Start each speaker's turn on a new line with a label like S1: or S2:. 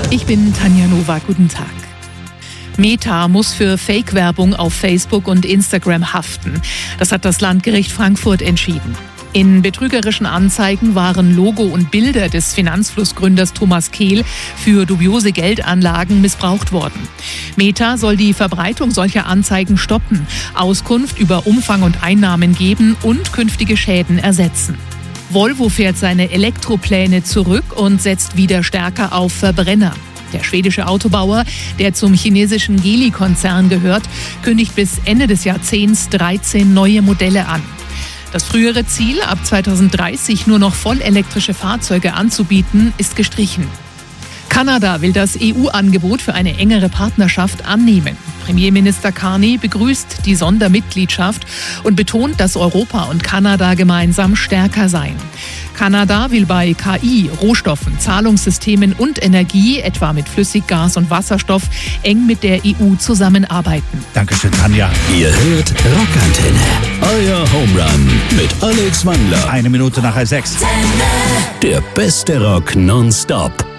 S1: Ich bin Tanja Nowak. Guten Tag. Meta muss für Fake-Werbung auf Facebook und Instagram haften. Das hat das Landgericht Frankfurt entschieden. In betrügerischen Anzeigen waren Logo und Bilder des Finanzflussgründers Thomas Kehl für dubiose Geldanlagen missbraucht worden. Meta soll die Verbreitung solcher Anzeigen stoppen, Auskunft über Umfang und Einnahmen geben und künftige Schäden ersetzen. Volvo fährt seine Elektropläne zurück und setzt wieder stärker auf Verbrenner. Der schwedische Autobauer, der zum chinesischen Geely-Konzern gehört, kündigt bis Ende des Jahrzehnts 13 neue Modelle an. Das frühere Ziel, ab 2030 nur noch vollelektrische Fahrzeuge anzubieten, ist gestrichen. Kanada will das EU-Angebot für eine engere Partnerschaft annehmen. Premierminister Carney begrüßt die Sondermitgliedschaft und betont, dass Europa und Kanada gemeinsam stärker seien. Kanada will bei KI, Rohstoffen, Zahlungssystemen und Energie, etwa mit Flüssiggas und Wasserstoff, eng mit der EU zusammenarbeiten.
S2: Dankeschön, Tanja.
S3: Ihr hört Rockantenne, euer Homerun mit Alex Wandler.
S2: 1 Minute nach 6.
S3: Der beste Rock nonstop.